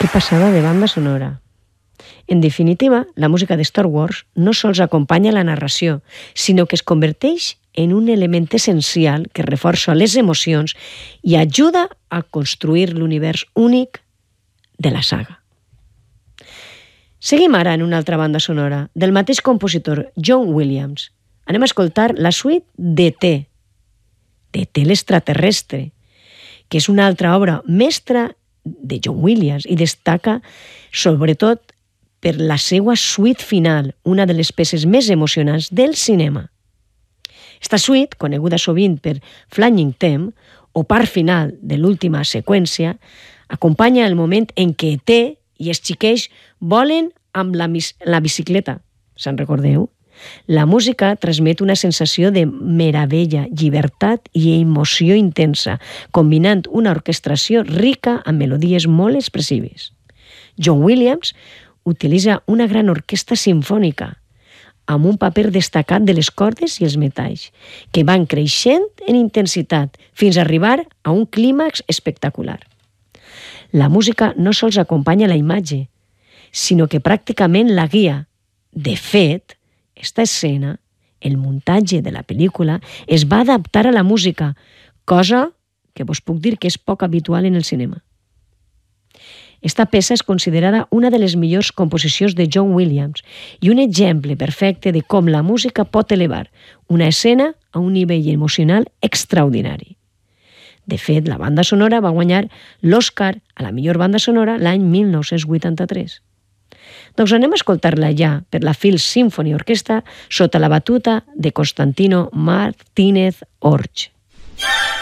Que passada de banda sonora. En definitiva, la música de Star Wars no sols acompanya la narració, sinó que es converteix en un element essencial que reforça les emocions i ajuda a construir l'univers únic de la saga. Seguim ara en una altra banda sonora, del mateix compositor John Williams. Anem a escoltar la suite d'E.T., d'E.T. l'extraterrestre, que és una altra obra mestra de John Williams i destaca sobretot per la seva suite final, una de les peces més emocionants del cinema. Esta suite, coneguda sovint per Flying Theme, o part final de l'última seqüència, acompanya el moment en què E.T. i els xiquets volen amb la bicicleta. Se'n recordeu? La música transmet una sensació de meravella, llibertat i emoció intensa, combinant una orquestració rica amb melodies molt expressives. John Williams utilitza una gran orquestra simfònica, amb un paper destacat de les cordes i els metalls, que van creixent en intensitat fins a arribar a un clímax espectacular. La música no sols acompanya la imatge, sinó que pràcticament la guia. De fet, esta escena, el muntatge de la pel·lícula, es va adaptar a la música, cosa que vos puc dir que és poc habitual en el cinema. Esta peça és considerada una de les millors composicions de John Williams i un exemple perfecte de com la música pot elevar una escena a un nivell emocional extraordinari. De fet, la banda sonora va guanyar l'Oscar a la millor banda sonora l'any 1983. Doncs anem a escoltar-la ja per la Phil Symphony Orchestra sota la batuta de Constantino Martínez Orch.